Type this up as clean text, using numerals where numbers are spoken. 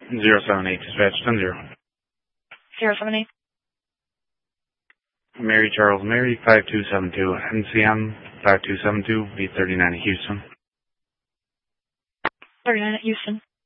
078 dispatch 10-0. 078. Mary Charles Mary 5272 NCM 5272 B39 at Houston. 39 at Houston.